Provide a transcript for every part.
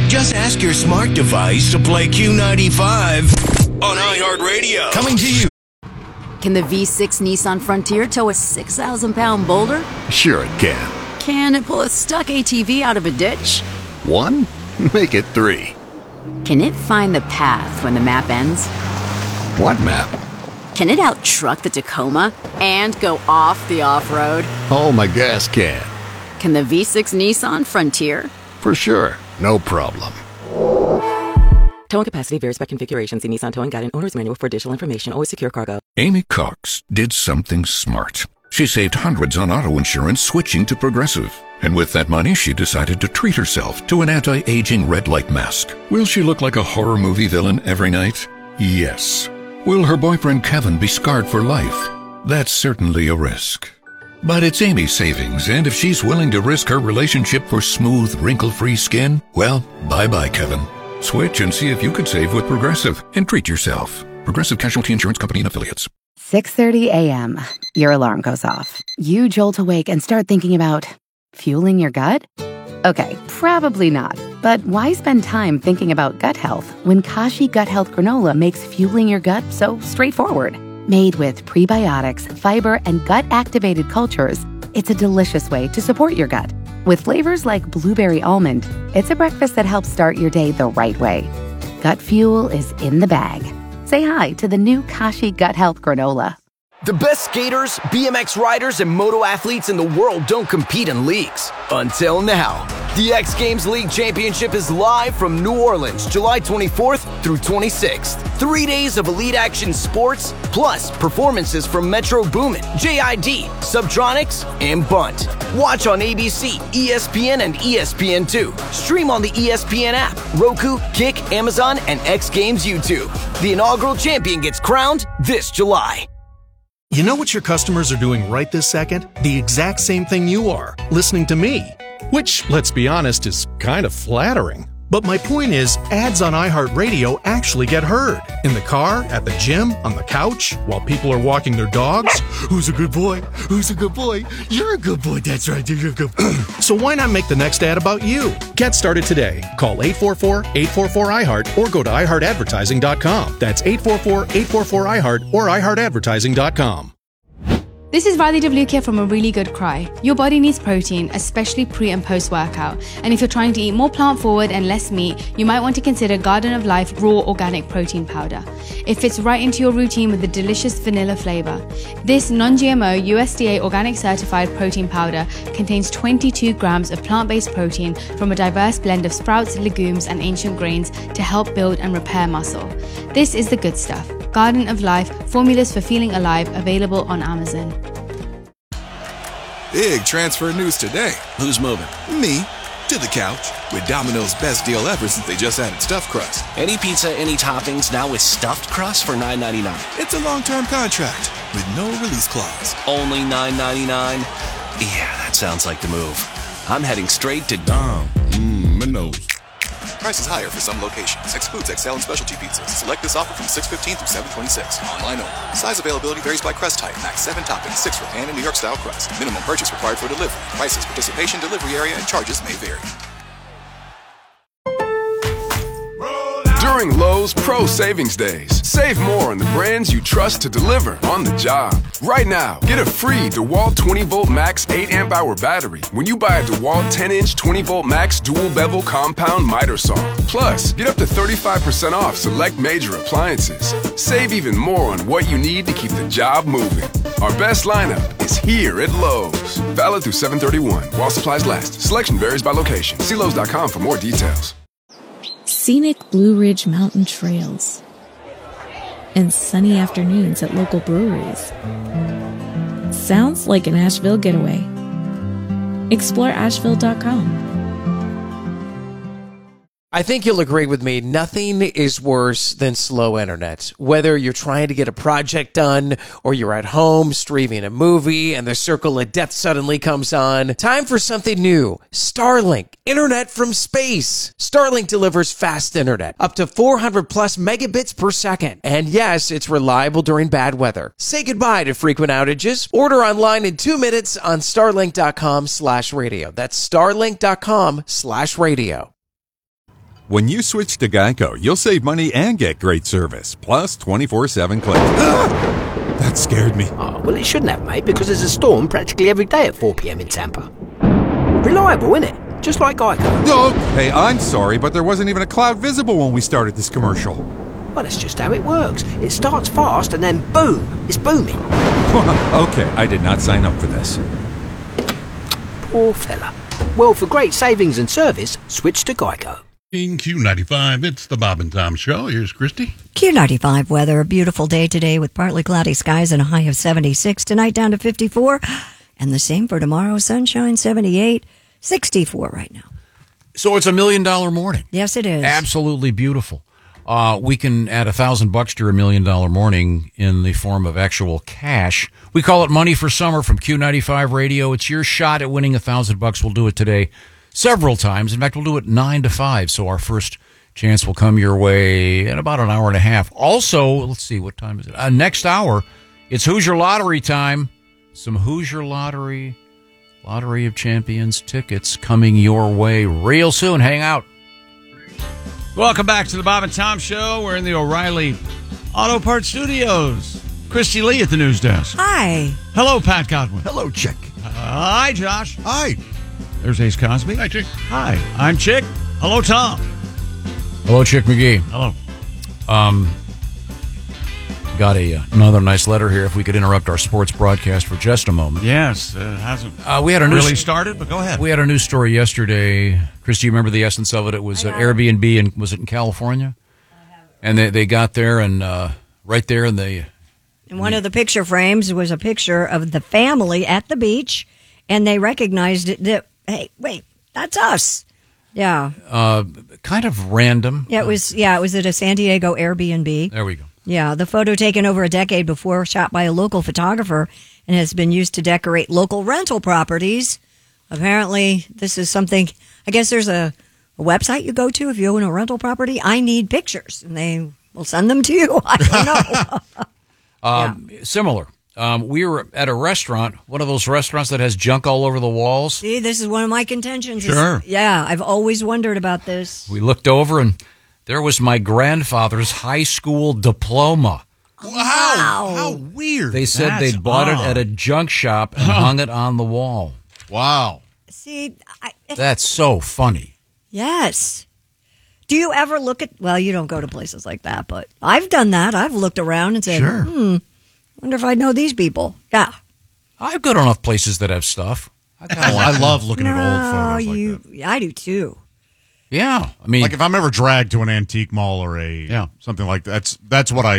Just ask your smart device to play Q95 on iHeartRadio. Coming to you. Can the V6 Nissan Frontier tow a 6,000-pound boulder? Sure it can. Can it pull a stuck ATV out of a ditch? 1? Make it 3. Can it find the path when the map ends? What map? Can it out-truck the Tacoma and go off the off-road? Oh, my gas can. Can the V6 Nissan Frontier? For sure. No problem. Towing capacity varies by configuration. See Nissan Towing Guide and Owner's Manual for additional information. Always secure cargo. Amy Cox did something smart. She saved hundreds on auto insurance switching to Progressive. And with that money, she decided to treat herself to an anti-aging red light mask. Will she look like a horror movie villain every night? Yes. Will her boyfriend Kevin be scarred for life? That's certainly a risk. But it's Amy's savings, and if she's willing to risk her relationship for smooth, wrinkle-free skin, well, bye-bye, Kevin. Switch and see if you could save with Progressive and treat yourself. Progressive Casualty Insurance Company and Affiliates. 6:30 a.m. Your alarm goes off. You jolt awake and start thinking about fueling your gut? Okay, probably not. But why spend time thinking about gut health when Kashi Gut Health Granola makes fueling your gut so straightforward? Made with prebiotics, fiber, and gut-activated cultures, it's a delicious way to support your gut. With flavors like blueberry almond, it's a breakfast that helps start your day the right way. Gut fuel is in the bag. Say hi to the new Kashi Gut Health Granola. The best skaters, BMX riders, and moto athletes in the world don't compete in leagues. Until now. The X Games League Championship is live from New Orleans, July 24th through 26th. 3 days of elite action sports, plus performances from Metro Boomin, JID, Subtronics, and Bunt. Watch on ABC, ESPN, and ESPN2. Stream on the ESPN app, Roku, Kick, Amazon, and X Games YouTube. The inaugural champion gets crowned this July. You know what your customers are doing right this second? The exact same thing you are, listening to me. Which, let's be honest, is kind of flattering. But my point is, ads on iHeartRadio actually get heard. In the car, at the gym, on the couch, while people are walking their dogs. Who's a good boy? Who's a good boy? You're a good boy. That's right. You're a good boy. So why not make the next ad about you? Get started today. Call 844-844-iHeart or go to iHeartAdvertising.com. That's 844-844-iHeart or iHeartAdvertising.com. This is Riley DeVlukia from A Really Good Cry. Your body needs protein, especially pre- and post-workout. And if you're trying to eat more plant-forward and less meat, you might want to consider Garden of Life Raw Organic Protein Powder. It fits right into your routine with a delicious vanilla flavor. This non-GMO, USDA organic certified protein powder contains 22 grams of plant-based protein from a diverse blend of sprouts, legumes, and ancient grains to help build and repair muscle. This is the good stuff. Garden of Life, formulas for feeling alive, available on Amazon. Big transfer news today. Who's moving? Me. To the couch. With Domino's best deal ever since they just added stuffed crust. Any pizza, any toppings, now with stuffed crust for $9.99. It's a long-term contract with no release clause. Only $9.99? Yeah, that sounds like the move. I'm heading straight to Domino's. Price is higher for some locations. Excludes XL and specialty pizzas. Select this offer from 6/15 through 7/26. Online only. Size availability varies by crust type. Max 7 toppings, 6 for pan and New York style crust. Minimum purchase required for delivery. Prices, participation, delivery area, and charges may vary. During Lowe's Pro Savings Days, save more on the brands you trust to deliver on the job. Right now, get a free DeWalt 20-volt max 8-amp-hour battery when you buy a DeWalt 10-inch 20-volt max dual bevel compound miter saw. Plus, get up to 35% off select major appliances. Save even more on what you need to keep the job moving. Our best lineup is here at Lowe's. Valid through 7/31 while supplies last. Selection varies by location. See Lowe's.com for more details. Scenic Blue Ridge Mountain trails and sunny afternoons at local breweries. Sounds like an Asheville getaway. Explore Asheville.com. I think you'll agree with me, nothing is worse than slow internet. Whether you're trying to get a project done or you're at home streaming a movie and the circle of death suddenly comes on, time for something new. Starlink, internet from space. Starlink delivers fast internet, up to 400 plus megabits per second. And yes, it's reliable during bad weather. Say goodbye to frequent outages. Order online in 2 minutes on starlink.com/radio. That's starlink.com/radio. When you switch to Geico, you'll save money and get great service, plus 24/7 claims. That scared me. Oh, well, it shouldn't have, mate, because there's a storm practically every day at 4 p.m. in Tampa. Reliable, isn't it? Just like Geico. No, hey, I'm sorry, but there wasn't even a cloud visible when we started this commercial. Well, that's just how it works. It starts fast and then boom, it's booming. Okay, I did not sign up for this. Poor fella. Well, for great savings and service, switch to Geico. In Q95, it's the Bob and Tom Show. Here's Christy. Q95 weather. A beautiful day today with partly cloudy skies and a high of 76. Tonight down to 54. And the same for tomorrow. Sunshine 78. 64 right now. So it's $1 million morning. Yes, it is. Absolutely beautiful. We can add $1,000 to your $1 million morning in the form of actual cash. We call it Money for Summer from Q95 Radio. It's your shot at winning $1,000. We'll do it today several times. In fact, we'll do it 9 to 5. So our first chance will come your way in about an hour and a half. Also, let's see, what time is it? Next hour, it's Hoosier Lottery time. Some Hoosier Lottery of Champions tickets coming your way real soon. Hang out. Welcome back to the Bob and Tom Show. We're in the O'Reilly Auto Parts Studios. Christy Lee at the news desk. Hi. Hello, Pat Godwin. Hello, Chick. Hi, Josh. Hi. There's Ace Cosby. Hi, Chick. Hi, I'm Chick. Hello, Tom. Hello, Chick McGee. Hello. Got another nice letter here. If we could interrupt our sports broadcast for just a moment. Yes, it hasn't we had a really started, but go ahead. We had a news story yesterday. Christy, you remember the essence of it? It was at Airbnb, and was it in California? And they got there, and right there, and And one of the picture frames was a picture of the family at the beach, and they recognized it. Hey, wait, that's us. Yeah. Kind of random. Yeah, it was at a San Diego Airbnb. There we go. Yeah, the photo taken over a decade before, shot by a local photographer, and has been used to decorate local rental properties. Apparently, this is something, I guess there's a website you go to if you own a rental property. I need pictures, and they will send them to you. I don't know. Similar. We were at a restaurant, one of those restaurants that has junk all over the walls. See, this is one of my contentions. Sure. Yeah, I've always wondered about this. We looked over, and there was my grandfather's high school diploma. Wow. How weird. They said they'd bought it at a junk shop and hung it on the wall. Wow. See, That's so funny. Yes. Do you ever look at, well, you don't go to places like that, but I've done that. I've looked around and said, wonder if I know these people. Yeah. I've go to enough places that have stuff. I love looking at old photos like that. I do too. Yeah. I mean, like if I'm ever dragged to an antique mall or something like that, that's what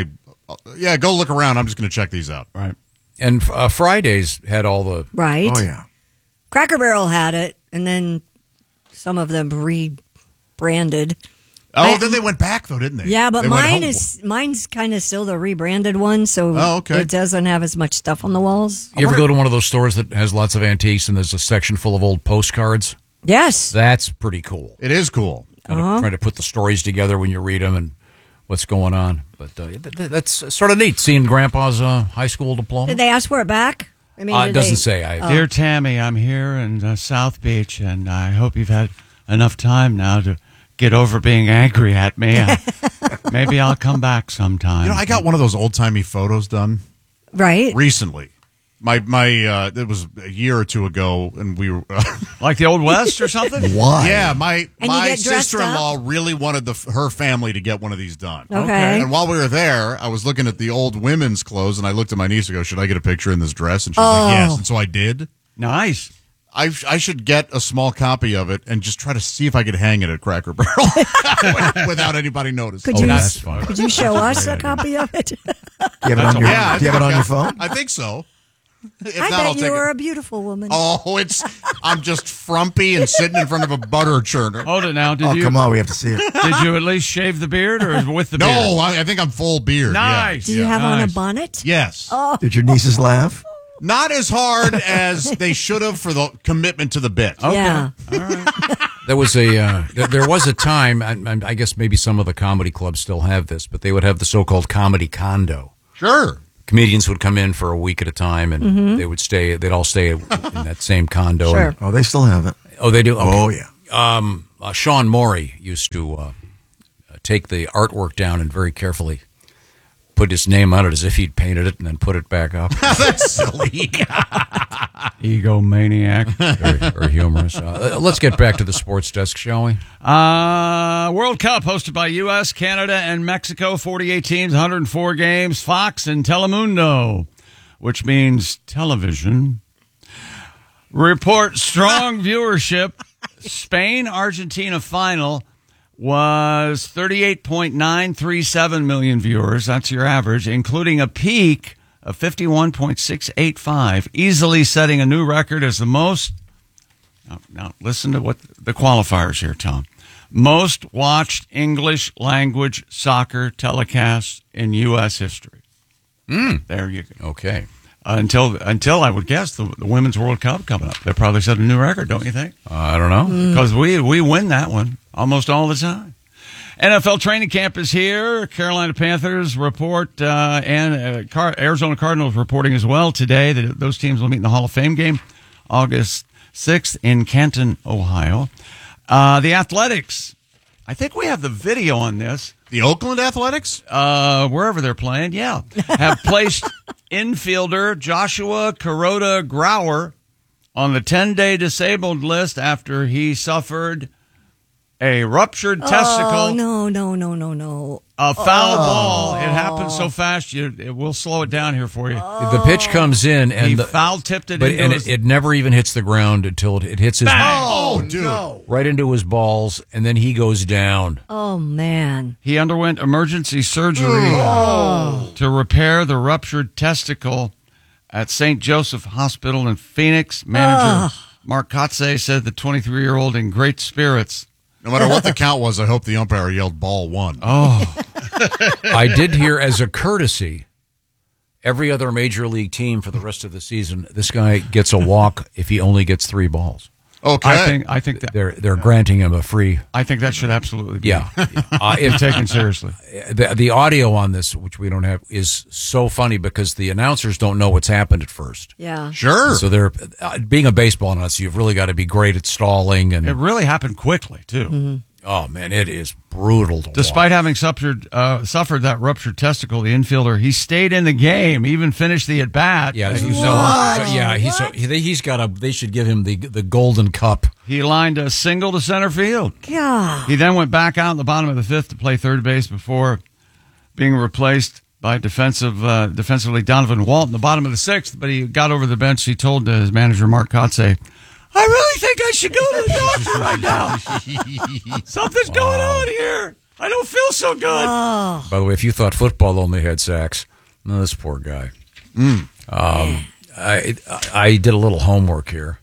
go look around. I'm just going to check these out. Right. And Fridays had all the... Right. Oh, yeah. Cracker Barrel had it, and then some of them rebranded. Then they went back, though, didn't they? Yeah, but they mine's kind of still the rebranded one, so it doesn't have as much stuff on the walls. You ever go to one of those stores that has lots of antiques and there's a section full of old postcards? Yes. That's pretty cool. It is cool. Trying to put the stories together when you read them and what's going on. But that's sort of neat, seeing Grandpa's high school diploma. Did they ask for it back? I mean, it doesn't say. Dear Tammy, I'm here in South Beach, and I hope you've had enough time now to get over being angry at me. Maybe I'll come back sometime. I got one of those old-timey photos done. Right. Recently. My it was a year or two ago, and we were like the Old West or something. Why? Yeah, my get sister-in-law really wanted her family to get one of these done. Okay. And while we were there, I was looking at the old women's clothes, and I looked at my niece and go, "Should I get a picture in this dress?" And she's like, "Yes." And so I did. Nice. I should get a small copy of it and just try to see if I could hang it at Cracker Barrel without anybody noticing. That's fun. Could you show us a copy of it? Do you have it on your phone? I think so. If I not, I'll bet take you are it. a beautiful woman. Oh, I'm just frumpy and sitting in front of a butter churner. Hold it now. Come on, we have to see it. Did you at least shave the beard or with the beard? No, I think I'm full beard. Nice. Do you have on a bonnet? Yes. Oh. Did your nieces laugh? Not as hard as they should have for the commitment to the bit. Okay. Yeah. All right. There was a time, and I guess maybe some of the comedy clubs still have this, but they would have the so-called comedy condo. Sure. Comedians would come in for a week at a time, and they'd all stay in that same condo. Sure. Oh, they still have it. Oh, they do? Okay. Oh, yeah. Sean Morey used to take the artwork down and very carefully put his name on it as if he'd painted it and then put it back up. That's silly. Egomaniac. Very humorous. Let's get back to the sports desk, shall we? World Cup hosted by U.S., Canada, and Mexico. 48 teams, 104 games. Fox and Telemundo, which means television, report strong viewership. Spain-Argentina final was 38.937 million viewers. That's your average, including a peak of 51.685, easily setting a new record as the most. Now listen to what the qualifiers here, Tom. Most watched English language soccer telecasts in U.S. history. There you go. Okay. Until I would guess the Women's World Cup coming up. They probably set a new record, don't you think? I don't know. Because we win that one almost all the time. NFL training camp is here. Carolina Panthers report and Arizona Cardinals reporting as well today that those teams will meet in the Hall of Fame game August 6th in Canton, Ohio. The Athletics, I think we have the video on this. The Oakland Athletics? Wherever they're playing, yeah. Have placed infielder Joshua Kuroda Grauer on the 10-day disabled list after he suffered a ruptured testicle. Oh, no. A foul ball. It happened so fast, we'll slow it down here for you. The pitch comes in, and he foul-tipped it. It never even hits the ground until it hits his right into his balls, and then he goes down. Oh, man. He underwent emergency surgery to repair the ruptured testicle at St. Joseph Hospital in Phoenix. Manager Mark Kotze said the 23-year-old in great spirits. No matter what the count was, I hope the umpire yelled ball one. Oh. I did hear as a courtesy, every other major league team for the rest of the season, this guy gets a walk if he only gets 3 balls. Okay. I think that they're granting him a free. I think that should absolutely be if taken seriously. The audio on this, which we don't have, is so funny because the announcers don't know what's happened at first. Yeah, sure. So they're being a baseball announcer, you've really got to be great at stalling, and it really happened quickly too. Mm-hmm. Oh man, it is brutal to Despite having suffered that ruptured testicle, the infielder, he stayed in the game, even finished the at bat. Yeah, he's got they should give him the golden cup. He lined a single to center field. Yeah. He then went back out in the bottom of the 5th to play third base before being replaced by defensively Donovan Walt in the bottom of the 6th. But he got over the bench. He told his manager Mark Kotze, I really think I should go to the doctor right now. Something's going on here. I don't feel so good. By the way, if you thought football only had sacks, no, this poor guy. I did a little homework here.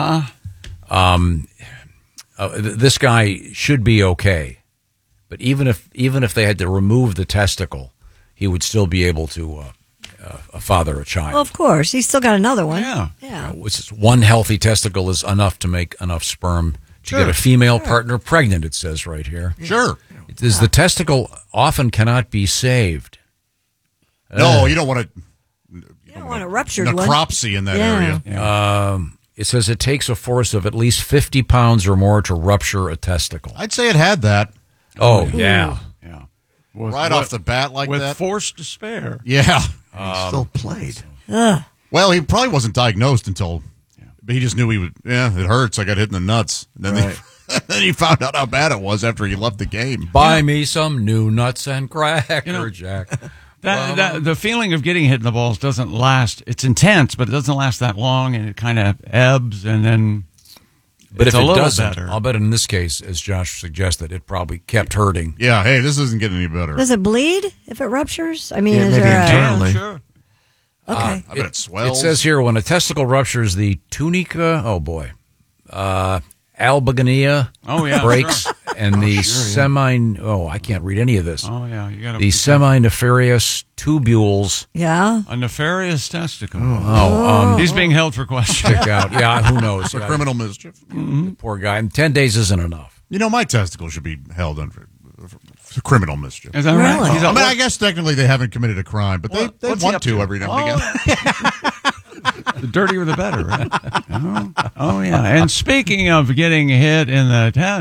This guy should be okay, but even if they had to remove the testicle, he would still be able to father a child. Well, of course, he's still got another one. Yeah. One healthy testicle is enough to make enough sperm to get a female partner pregnant. It says right here. Sure. The testicle often cannot be saved. No, you don't want to. You don't want a ruptured one. Necropsy in that area. Yeah. It says it takes a force of at least 50 pounds or more to rupture a testicle. I'd say it had that. Oh, yeah. Right off the bat like with that. force to spare. Yeah. He still played. Well, he probably wasn't diagnosed until, but he just knew it hurts. I got hit in the nuts. And then, then he found out how bad it was after he left the game. Buy me some new nuts and Cracker Jack. The feeling of getting hit in the balls doesn't last. It's intense, but it doesn't last that long, and it kind of ebbs, and then But it's if a it little doesn't, better. I'll bet in this case, as Josh suggested, it probably kept hurting. Yeah, hey, this isn't getting any better. Does it bleed if it ruptures? I mean, is maybe there internally. Sure. Okay. I bet it swells. It says here, when a testicle ruptures, the tunica, albuginea breaks, and the I can't read any of this. Oh, yeah. You gotta the seminefarious tubules. Yeah. A nefarious testicle. He's He's being held for question. Check out. Yeah, who knows? For criminal mischief. The poor guy. And 10 days isn't enough. You know, my testicles should be held for criminal mischief. Is that right? Really? I mean, I guess technically they haven't committed a crime, but they what's he want up to to? every now and again. The dirtier the better, right? Oh, yeah. And speaking of getting hit in the